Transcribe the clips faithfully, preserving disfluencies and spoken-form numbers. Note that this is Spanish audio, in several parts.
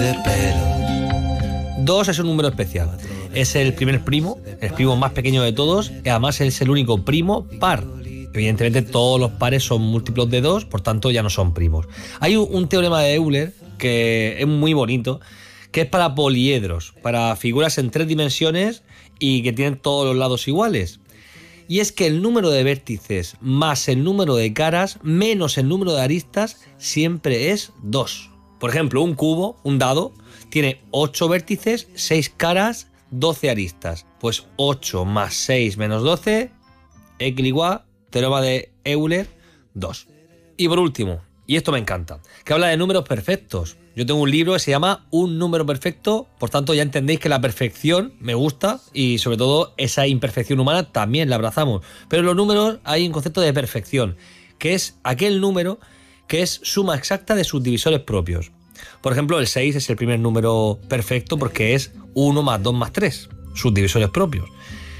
de pelo. Dos es un número especial. Es el primer primo, el primo más pequeño de todos, y además es el único primo par. Evidentemente todos los pares son múltiplos de dos, por tanto ya no son primos. Hay un teorema de Euler que es muy bonito, que es para poliedros, para figuras en tres dimensiones y que tienen todos los lados iguales. Y es que el número de vértices más el número de caras menos el número de aristas siempre es dos. Por ejemplo, un cubo, un dado, tiene ocho vértices, seis caras, doce aristas. Pues ocho más seis menos doce, x igual, teorema de Euler, dos. Y por último, y esto me encanta, que habla de números perfectos. Yo tengo un libro que se llama Un número perfecto, por tanto ya entendéis que la perfección me gusta y sobre todo esa imperfección humana también la abrazamos. Pero en los números hay un concepto de perfección, que es aquel número que es suma exacta de sus divisores propios. Por ejemplo, el seis es el primer número perfecto porque es uno más dos más tres, sus divisores propios.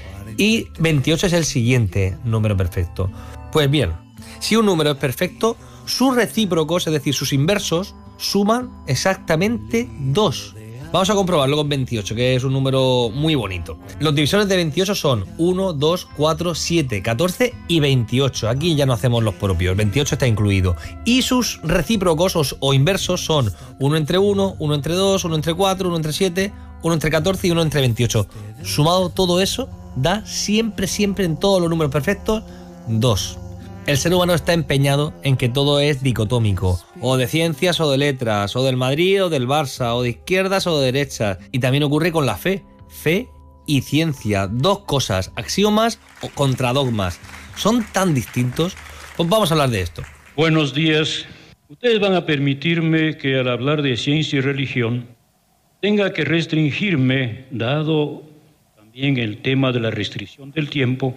Y veintiocho es el siguiente número perfecto. Pues bien, si un número es perfecto, sus recíprocos, es decir, sus inversos, suman exactamente dos. Vamos a comprobarlo con veintiocho, que es un número muy bonito. Los divisores de veintiocho son uno, dos, cuatro, siete, catorce y veintiocho. Aquí ya no hacemos los propios, veintiocho está incluido. Y sus recíprocos o, o inversos son uno entre uno, uno entre dos, uno entre cuatro, uno entre siete, uno entre catorce y uno entre veintiocho. Sumado todo eso, da siempre, siempre en todos los números perfectos, dos. El ser humano está empeñado en que todo es dicotómico, o de ciencias o de letras, o del Madrid o del Barça, o de izquierdas o de derechas. Y también ocurre con la fe. Fe y ciencia, dos cosas, axiomas o contradogmas. Son tan distintos. Pues vamos a hablar de esto. Buenos días. Ustedes van a permitirme que al hablar de ciencia y religión tenga que restringirme, dado también el tema de la restricción del tiempo,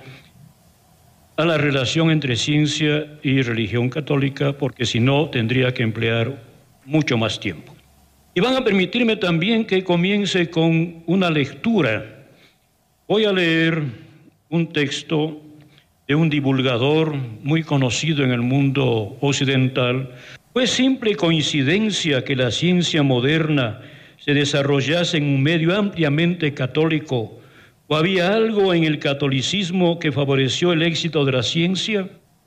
a la relación entre ciencia y religión católica, porque si no tendría que emplear mucho más tiempo. Y van a permitirme también que comience con una lectura. Voy a leer un texto de un divulgador muy conocido en el mundo occidental. Fue simple coincidencia que la ciencia moderna se desarrollase en un medio ampliamente católico, ¿o había algo en el catolicismo que favoreció el éxito de la ciencia?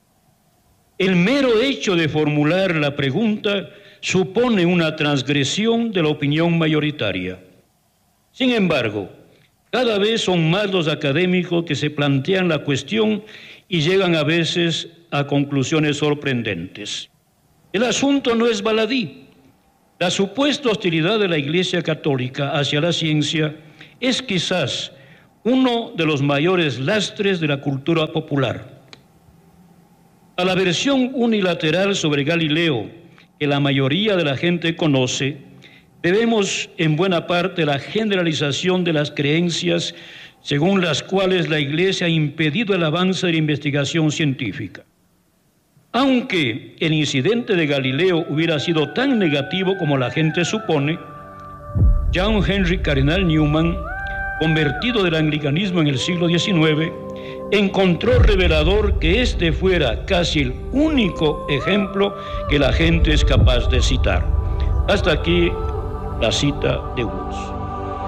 El mero hecho de formular la pregunta supone una transgresión de la opinión mayoritaria. Sin embargo, cada vez son más los académicos que se plantean la cuestión y llegan a veces a conclusiones sorprendentes. El asunto no es baladí. La supuesta hostilidad de la Iglesia Católica hacia la ciencia es quizás uno de los mayores lastres de la cultura popular. A la versión unilateral sobre Galileo, que la mayoría de la gente conoce, debemos en buena parte la generalización de las creencias según las cuales la Iglesia ha impedido el avance de la investigación científica. Aunque el incidente de Galileo hubiera sido tan negativo como la gente supone, John Henry Cardinal Newman, convertido del anglicanismo en el siglo diecinueve, encontró revelador que este fuera casi el único ejemplo que la gente es capaz de citar. Hasta aquí la cita de Woods.